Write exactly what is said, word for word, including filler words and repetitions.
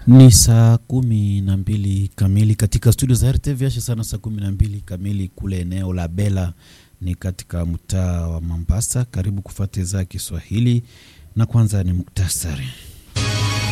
Ni saa kumi na mbili kamili katika studio za R T V H, sana saa kumi na mbili kamili kule eneo la Bela ni katika mtaa wa Mombasa. Karibu kufuata za Kiswahili na kwanza ni muktasari.